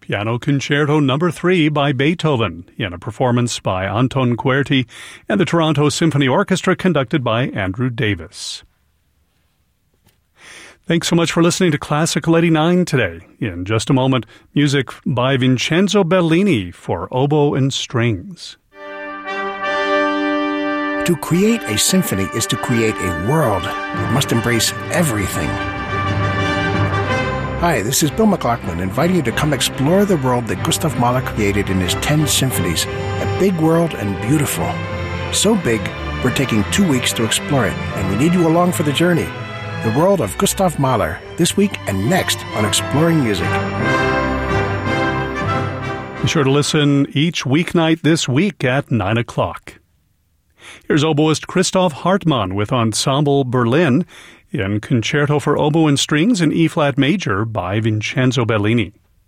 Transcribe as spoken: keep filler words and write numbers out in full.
Piano Concerto Number three by Beethoven, in a performance by Anton Querty and the Toronto Symphony Orchestra conducted by Andrew Davis. Thanks so much for listening to Classical eighty-nine today. In just a moment, music by Vincenzo Bellini for oboe and strings. To create a symphony is to create a world that must embrace everything. Hi, this is Bill McLaughlin, inviting you to come explore the world that Gustav Mahler created in his ten symphonies. A big world and beautiful. So big, we're taking two weeks to explore it, and we need you along for the journey. The world of Gustav Mahler, this week and next on Exploring Music. Be sure to listen each weeknight this week at nine o'clock. Here's oboist Christoph Hartmann with Ensemble Berlin in Concerto for Oboe and Strings in E-flat major by Vincenzo Bellini.